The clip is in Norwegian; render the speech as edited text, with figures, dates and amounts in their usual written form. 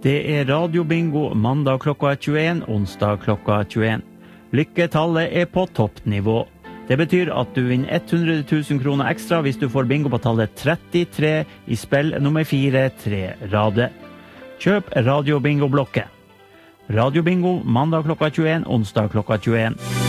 Det radiobingo mandag klokka 21, onsdag klokka 21. Lykketallet på toppnivå. Det betyr at du vinner 100 000 kroner ekstra hvis du får bingo på tallet 33 i spill nummer 4, 3 rader. Kjøp radiobingo-blokket. Radiobingo mandag klokka 21, onsdag klokka 21.